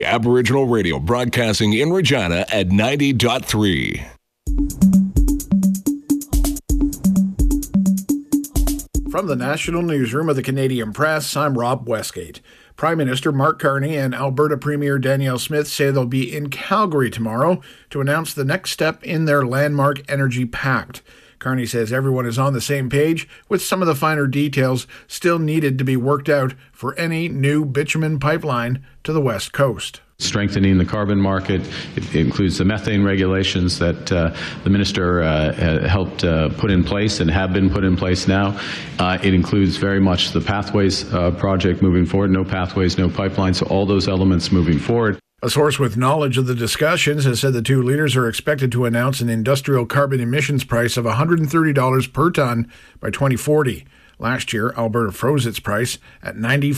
Aboriginal Radio broadcasting in Regina at 90.3. From the National Newsroom of the Canadian Press, I'm Rob Westgate. Prime Minister Mark Carney and Alberta Premier Danielle Smith say they'll be in Calgary tomorrow to announce the next step in their landmark energy pact. Carney says everyone is on the same page, with some of the finer details still needed to be worked out for any new bitumen pipeline to the West Coast. Strengthening the carbon market. It includes the methane regulations that the minister helped put in place and have been put in place now. It includes very much the Pathways project moving forward. No pathways, no pipelines, so all those elements moving forward. A source with knowledge of the discussions has said the two leaders are expected to announce an industrial carbon emissions price of $130 per ton by 2040. Last year, Alberta froze its price at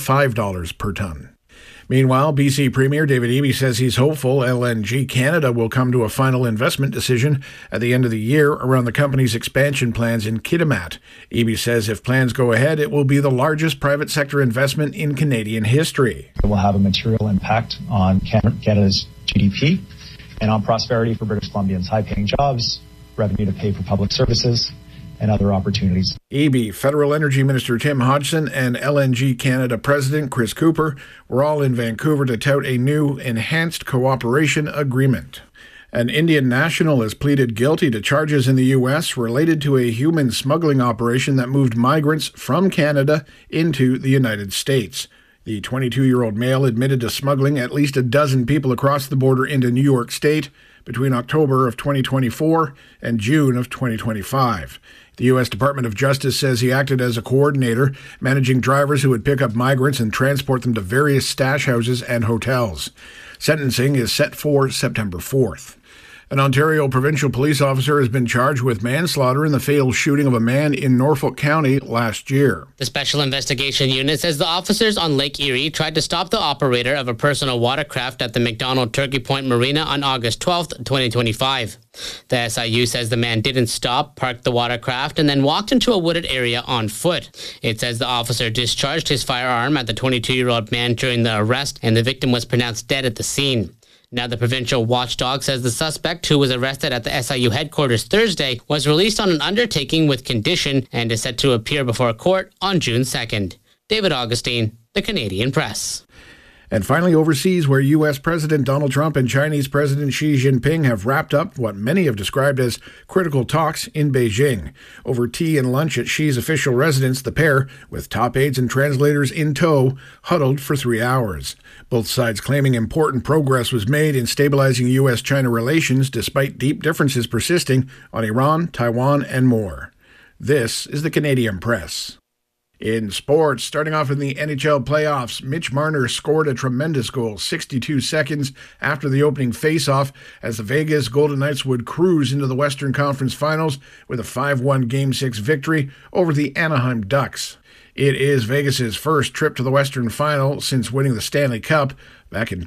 $95 per ton. Meanwhile, BC Premier David Eby says he's hopeful LNG Canada will come to a final investment decision at the end of the year around the company's expansion plans in Kitimat. Eby says if plans go ahead, it will be the largest private sector investment in Canadian history. It will have a material impact on Canada's GDP and on prosperity for British Columbians, high-paying jobs, revenue to pay for public services, and other opportunities. Eby, Federal Energy Minister Tim Hodgson, and LNG Canada President Chris Cooper were all in Vancouver to tout a new enhanced cooperation agreement. An Indian national has pleaded guilty to charges in the U.S. related to a human smuggling operation that moved migrants from Canada into the United States. The 22-year-old male admitted to smuggling at least a dozen people across the border into New York State between October of 2024 and June of 2025. The U.S. Department of Justice says he acted as a coordinator, managing drivers who would pick up migrants and transport them to various stash houses and hotels. Sentencing is set for September 4th. An Ontario provincial police officer has been charged with manslaughter in the fatal shooting of a man in Norfolk County last year. The Special Investigation Unit says the officers on Lake Erie tried to stop the operator of a personal watercraft at the McDonald Turkey Point Marina on August 12, 2025. The SIU says the man didn't stop, parked the watercraft, and then walked into a wooded area on foot. It says the officer discharged his firearm at the 22-year-old man during the arrest, and the victim was pronounced dead at the scene. Now, the provincial watchdog says the suspect, who was arrested at the SIU headquarters Thursday, was released on an undertaking with condition and is set to appear before court on June 2nd. David Augustine, The Canadian Press. And finally, overseas, where U.S. President Donald Trump and Chinese President Xi Jinping have wrapped up what many have described as critical talks in Beijing. Over tea and lunch at Xi's official residence, the pair, with top aides and translators in tow, huddled for 3 hours. Both sides claiming important progress was made in stabilizing U.S.-China relations despite deep differences persisting on Iran, Taiwan, and more. This is the Canadian Press. In sports, starting off in the NHL playoffs, Mitch Marner scored a tremendous goal 62 seconds after the opening faceoff as the Vegas Golden Knights would cruise into the Western Conference Finals with a 5-1 Game 6 victory over the Anaheim Ducks. It is Vegas's first trip to the Western Final since winning the Stanley Cup back in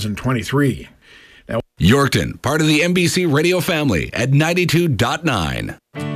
2023. Yorkton, part of the NBC radio family at 92.9.